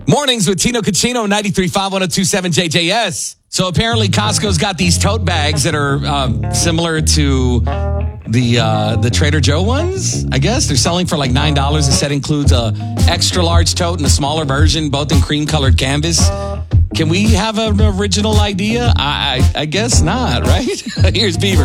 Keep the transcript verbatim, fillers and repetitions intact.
Mornings with Tino Cucino, ninety-three point five, one oh two point seven J J S. So apparently Costco's got these tote bags that are um, similar to the uh, the Trader Joe ones, I guess. They're selling for like nine dollars. The set includes a extra large tote and a smaller version, both in cream-colored canvas. Can we have an original idea? I, I, I guess not, right? Here's Beaver.